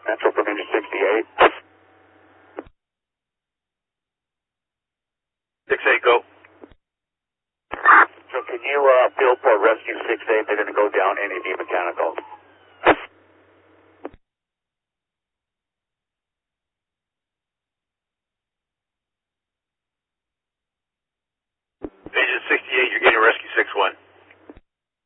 Metro from engine 68. 6-8, go. So can you bill for rescue 6-8? They're going to go down NAV mechanical.